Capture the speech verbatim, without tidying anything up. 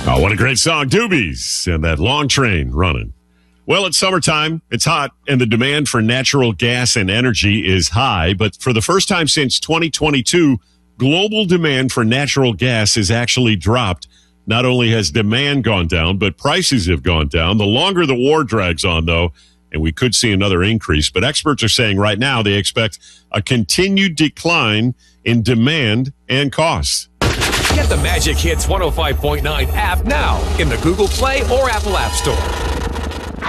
Oh, what a great song. Doobies and that long train running. Well, it's summertime, it's hot, and the demand for natural gas and energy is high. But for the first time since twenty twenty-two, global demand for natural gas has actually dropped. Not only has demand gone down, but prices have gone down. The longer the war drags on, though, and we could see another increase. But experts are saying right now they expect a continued decline in demand and costs. Get the Magic Hits one oh five point nine app now in the Google Play or Apple App Store.